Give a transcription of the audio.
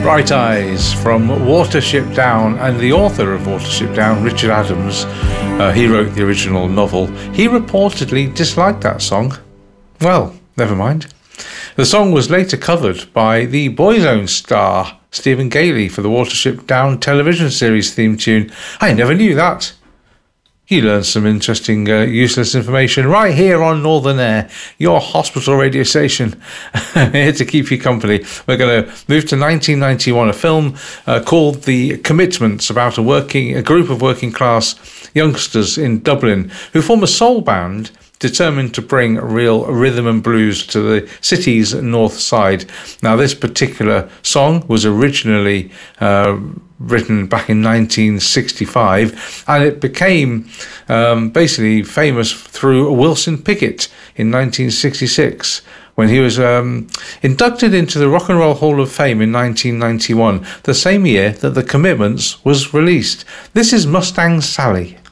Bright Eyes from Watership Down, and the author of Watership Down, Richard Adams, he wrote the original novel. He reportedly disliked that song. Well, never mind. The song was later covered by the Boyzone star Stephen Gailey for the Watership Down television series theme tune. I never knew that. You learned some interesting, useless information right here on Northern Air, your hospital radio station, here to keep you company. We're going to move to 1991, a film called The Commitments, about a group of working class youngsters in Dublin who form a soul band determined to bring real rhythm and blues to the city's north side. Now, this particular song was originally written back in 1965, and it became basically famous through Wilson Pickett in 1966, when he was inducted into the Rock and Roll Hall of Fame in 1991, the same year that The Commitments was released. This is Mustang Sally.